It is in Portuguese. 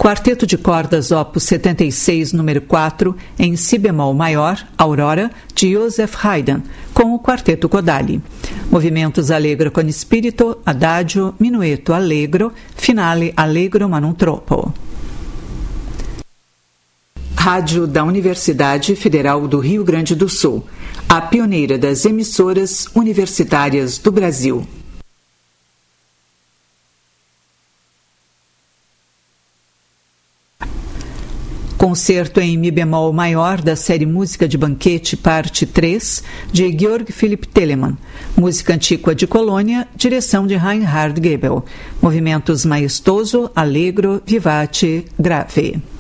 Quarteto de cordas opus 76, número 4, em si bemol maior, Aurora, de Joseph Haydn, com o Quarteto Kodály. Movimentos allegro con spirito, adagio, minueto allegro, finale allegro ma non troppo. Rádio da Universidade Federal do Rio Grande do Sul, a pioneira das emissoras universitárias do Brasil. Concerto em Mi bemol maior da série Música de Banquete, parte 3, de Georg Philipp Telemann. Música antiqua de Colônia, direção de Reinhard Goebel. Movimentos maestoso, allegro, vivace, grave.